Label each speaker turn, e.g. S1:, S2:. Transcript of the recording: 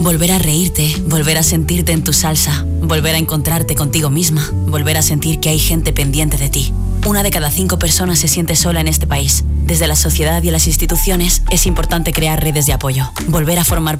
S1: Volver a reírte, volver a sentirte en tu salsa, volver a encontrarte contigo misma, volver a sentir que hay gente pendiente de ti. 1 de cada 5 personas se siente sola en este país. Desde la sociedad y las instituciones es importante crear redes de apoyo. Volver a formar